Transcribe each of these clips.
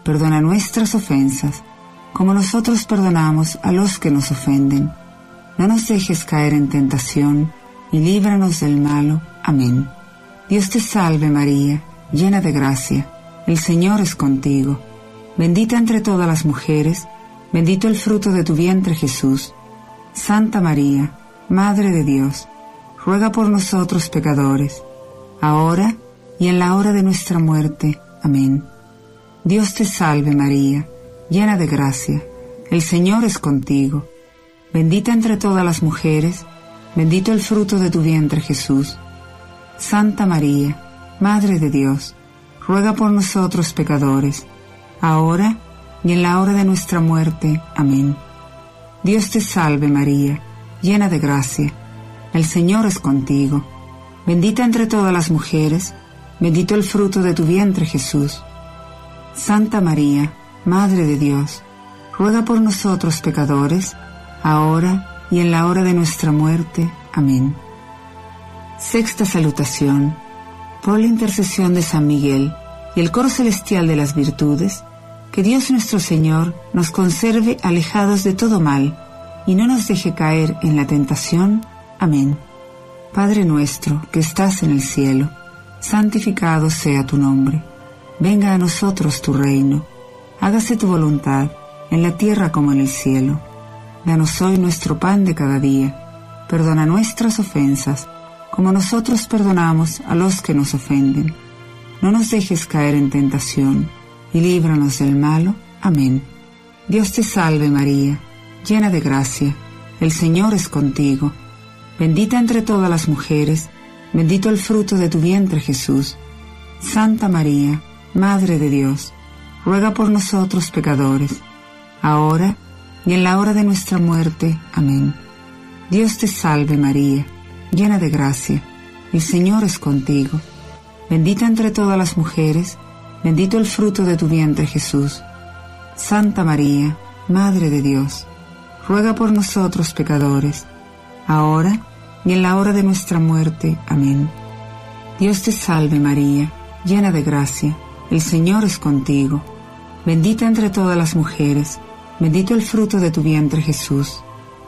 perdona nuestras ofensas, como nosotros perdonamos a los que nos ofenden. No nos dejes caer en tentación, y líbranos del malo. Amén. Dios te salve María, llena de gracia, el Señor es contigo. Bendita entre todas las mujeres, bendito el fruto de tu vientre Jesús. Santa María, Madre de Dios, ruega por nosotros pecadores, ahora y en la hora de nuestra muerte. Amén. Dios te salve María, llena de gracia, el Señor es contigo. Bendita entre todas las mujeres, bendito el fruto de tu vientre Jesús. Santa María, Madre de Dios, ruega por nosotros pecadores, ahora y en la hora de nuestra muerte. Amén. Dios te salve María, llena de gracia, el Señor es contigo. Bendita entre todas las mujeres, bendito el fruto de tu vientre Jesús. Santa María, Madre de Dios, ruega por nosotros pecadores, ahora y en la hora de nuestra muerte. Amén. Sexta salutación. Por la intercesión de San Miguel y el coro celestial de las virtudes, que Dios nuestro Señor nos conserve alejados de todo mal y no nos deje caer en la tentación. Amén. Padre nuestro que estás en el cielo, santificado sea tu nombre. Venga a nosotros tu reino. Hágase tu voluntad, en la tierra como en el cielo. Danos hoy nuestro pan de cada día. Perdona nuestras ofensas, como nosotros perdonamos a los que nos ofenden. No nos dejes caer en tentación, y líbranos del malo. Amén. Dios te salve María, llena de gracia, el Señor es contigo. Bendita entre todas las mujeres, bendito el fruto de tu vientre Jesús. Santa María, Madre de Dios, ruega por nosotros pecadores, ahora y en la hora de nuestra muerte. Amén. Dios te salve María, llena de gracia, el Señor es contigo. Bendita entre todas las mujeres, bendito el fruto de tu vientre Jesús. Santa María, Madre de Dios, ruega por nosotros pecadores, ahora y en la hora de nuestra muerte. Amén. Dios te salve María, llena de gracia, el Señor es contigo. Bendita entre todas las mujeres, bendito el fruto de tu vientre Jesús.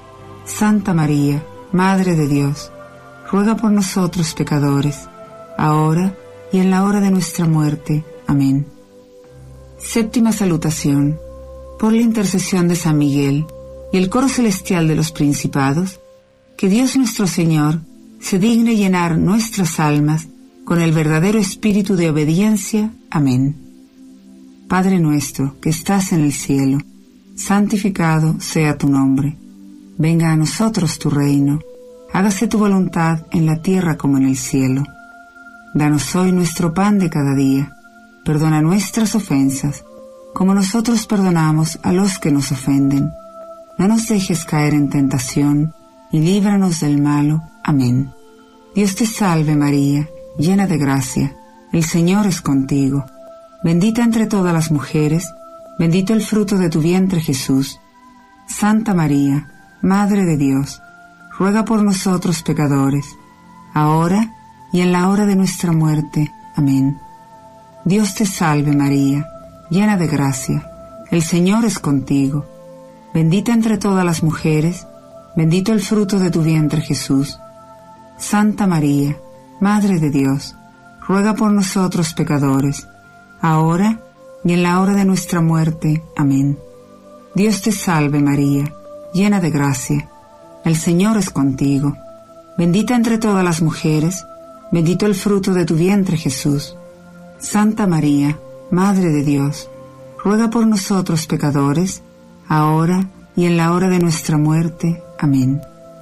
Santa María, Madre de Dios, ruega por nosotros pecadores, ahora y en la hora de nuestra muerte. Amén. Séptima salutación. Por la intercesión de San Miguel y el coro celestial de los principados, que Dios nuestro Señor se digne llenar nuestras almas con el verdadero espíritu de obediencia. Amén. Padre nuestro que estás en el cielo, santificado sea tu nombre. Venga a nosotros tu reino. Hágase tu voluntad en la tierra como en el cielo. Danos hoy nuestro pan de cada día. Perdona nuestras ofensas, como nosotros perdonamos a los que nos ofenden. No nos dejes caer en tentación, y líbranos del malo. Amén. Dios te salve María, llena de gracia, el Señor es contigo. Bendita entre todas las mujeres, bendito el fruto de tu vientre Jesús. Santa María, Madre de Dios, ruega por nosotros pecadores, ahora y en la hora de nuestra muerte. Amén. Dios te salve María, llena de gracia, el Señor es contigo. Bendita entre todas las mujeres, bendito el fruto de tu vientre Jesús. Santa María, Madre de Dios, ruega por nosotros pecadores, ahora y en la hora de nuestra muerte. Amén. Dios te salve María, llena de gracia, el Señor es contigo. Bendita entre todas las mujeres, bendito el fruto de tu vientre Jesús. Santa María, Madre de Dios, ruega por nosotros pecadores, ahora y en la hora de nuestra muerte. Amén.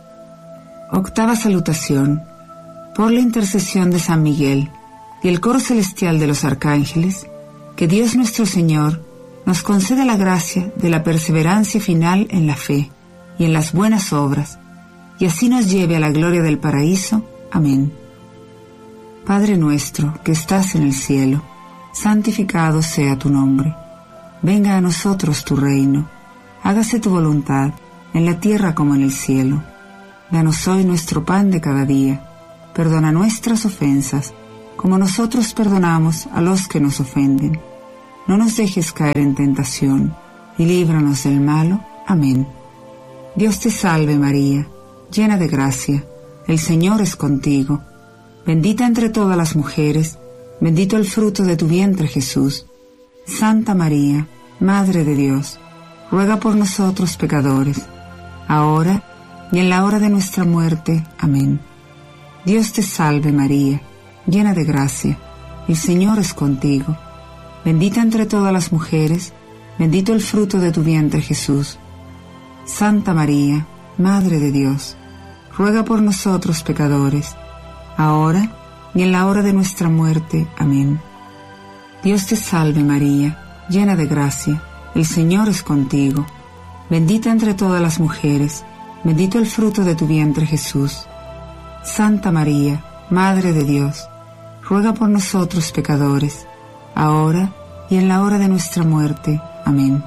Octava salutación. Por la intercesión de San Miguel y el coro celestial de los arcángeles, que Dios nuestro Señor nos conceda la gracia de la perseverancia final en la fe y en las buenas obras, y así nos lleve a la gloria del paraíso. Amén. Padre nuestro que estás en el cielo, santificado sea tu nombre. Venga a nosotros tu reino. Hágase tu voluntad, en la tierra como en el cielo. Danos hoy nuestro pan de cada día. Perdona nuestras ofensas, como nosotros perdonamos a los que nos ofenden. no nos dejes caer en tentación, y líbranos del malo. Amén. Dios te salve María, llena de gracia, el Señor es contigo. Bendita entre todas las mujeres, bendito el fruto de tu vientre Jesús. Santa María, Madre de Dios, ruega por nosotros pecadores, ahora y en la hora de nuestra muerte. Amén. Dios te salve María, llena de gracia, el Señor es contigo. Bendita entre todas las mujeres, bendito el fruto de tu vientre Jesús. Santa María, Madre de Dios, ruega por nosotros pecadores, ahora y en la hora de nuestra muerte. Amén. Dios te salve María, llena de gracia, el Señor es contigo. Bendita entre todas las mujeres, bendito el fruto de tu vientre Jesús. Santa María, Madre de Dios, ruega por nosotros pecadores, ahora y en la hora de nuestra muerte. Amén.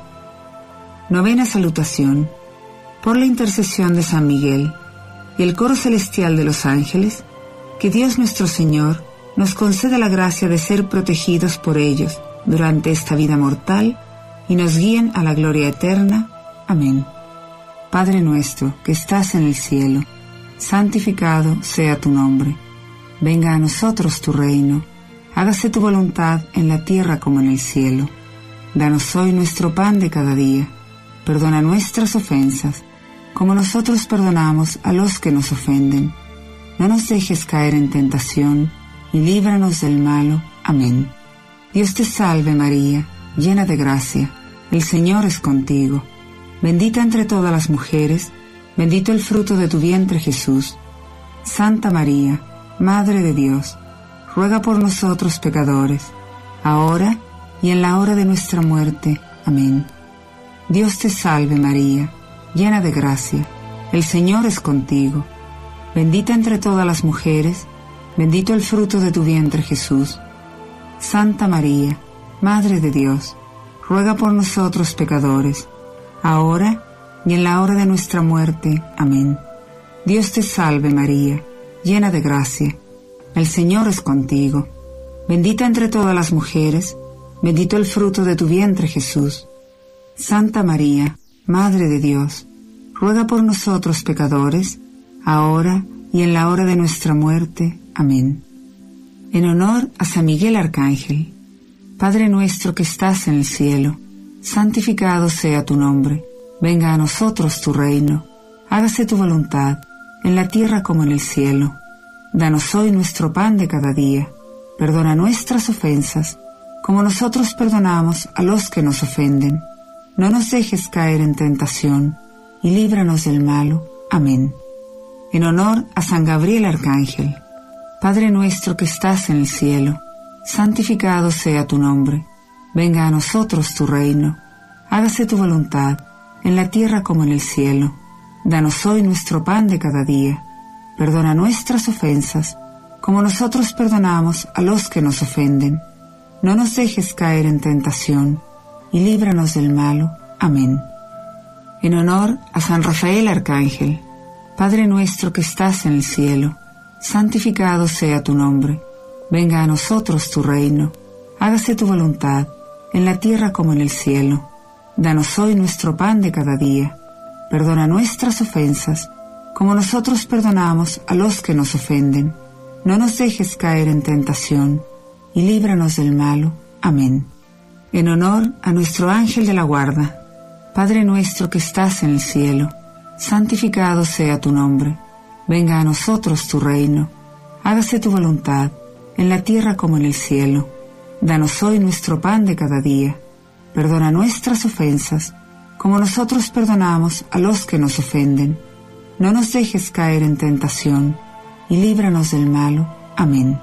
Novena salutación. Por la intercesión de San Miguel y el coro celestial de los ángeles, que Dios nuestro Señor nos conceda la gracia de ser protegidos por ellos durante esta vida mortal y nos guíen a la gloria eterna. Amén. Padre nuestro que estás en el cielo, santificado sea tu nombre. Venga a nosotros tu reino. Hágase tu voluntad en la tierra como en el cielo. Danos hoy nuestro pan de cada día. Perdona nuestras ofensas, como nosotros perdonamos a los que nos ofenden. No nos dejes caer en tentación, y líbranos del malo. Amén. Dios te salve María, llena de gracia, el Señor es contigo. Bendita entre todas las mujeres, bendito el fruto de tu vientre Jesús. Santa María, Madre de Dios, ruega por nosotros pecadores, ahora y en la hora de nuestra muerte. Amén. Dios te salve María, llena de gracia, el Señor es contigo. Bendita entre todas las mujeres, bendito el fruto de tu vientre Jesús. Santa María, Madre de Dios, ruega por nosotros pecadores, ahora y en la hora de nuestra muerte. Amén. Dios te salve María, llena de gracia, el Señor es contigo. Bendita entre todas las mujeres, bendito el fruto de tu vientre Jesús. Santa María, Madre de Dios, ruega por nosotros pecadores, ahora y en la hora de nuestra muerte. Amén. En honor a San Miguel Arcángel. Padre nuestro que estás en el cielo, santificado sea tu nombre. Venga a nosotros tu reino. Hágase tu voluntad, en la tierra como en el cielo. Danos hoy nuestro pan de cada día. Perdona nuestras ofensas, como nosotros perdonamos a los que nos ofenden. No nos dejes caer en tentación, y líbranos del malo. Amén. En honor a San Gabriel Arcángel. Padre nuestro que estás en el cielo, santificado sea tu nombre. Venga a nosotros tu reino. Hágase tu voluntad, en la tierra como en el cielo. Danos hoy nuestro pan de cada día. Perdona nuestras ofensas, como nosotros perdonamos a los que nos ofenden. No nos dejes caer en tentación, y líbranos del malo. Amén. En honor a San Rafael Arcángel. Padre nuestro que estás en el cielo, santificado sea tu nombre. Venga a nosotros tu reino. Hágase tu voluntad, en la tierra como en el cielo. Danos hoy nuestro pan de cada día. Perdona nuestras ofensas, como nosotros perdonamos a los que nos ofenden. No nos dejes caer en tentación, y líbranos del malo. Amén. En honor a nuestro ángel de la guarda. Padre nuestro que estás en el cielo, santificado sea tu nombre. Venga a nosotros tu reino. Hágase tu voluntad, en la tierra como en el cielo. Danos hoy nuestro pan de cada día. Perdona nuestras ofensas, como nosotros perdonamos a los que nos ofenden. No nos dejes caer en tentación, y líbranos del malo. Amén.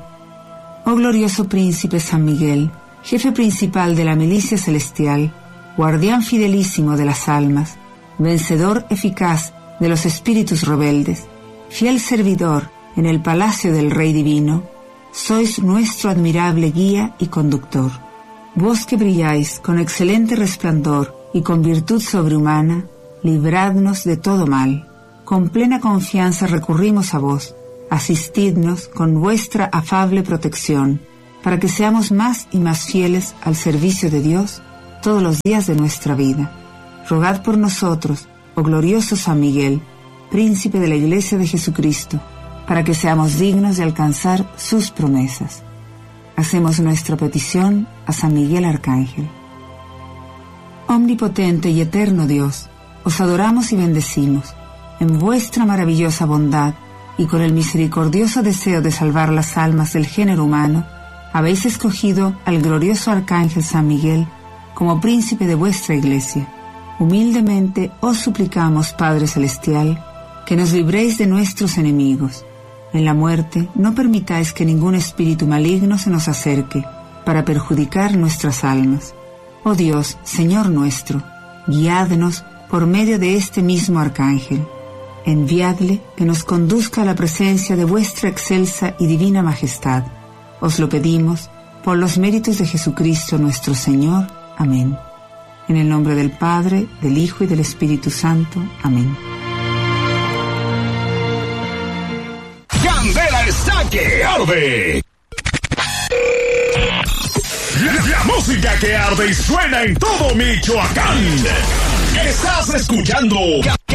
Oh glorioso príncipe San Miguel, jefe principal de la milicia celestial, guardián fidelísimo de las almas, vencedor eficaz de los espíritus rebeldes, fiel servidor en el palacio del Rey Divino, sois nuestro admirable guía y conductor. Vos que brilláis con excelente resplandor y con virtud sobrehumana, libradnos de todo mal. Con plena confianza recurrimos a vos, asistidnos con vuestra afable protección, para que seamos más y más fieles al servicio de Dios todos los días de nuestra vida. Rogad por nosotros, oh glorioso San Miguel, príncipe de la Iglesia de Jesucristo, para que seamos dignos de alcanzar sus promesas. Hacemos nuestra petición a San Miguel Arcángel. Omnipotente y eterno Dios, os adoramos y bendecimos. En vuestra maravillosa bondad y con el misericordioso deseo de salvar las almas del género humano, habéis escogido al glorioso Arcángel San Miguel como príncipe de vuestra Iglesia. Humildemente os suplicamos, Padre Celestial, que nos libréis de nuestros enemigos. En la muerte no permitáis que ningún espíritu maligno se nos acerque para perjudicar nuestras almas. Oh Dios, Señor nuestro, guiádnos por medio de este mismo Arcángel. Enviadle que nos conduzca a la presencia de vuestra excelsa y divina majestad. Os lo pedimos por los méritos de Jesucristo nuestro Señor. Amén. En el nombre del Padre, del Hijo y del Espíritu Santo. Amén. Candela está que arde. La música que arde y suena en todo Michoacán. Estás escuchando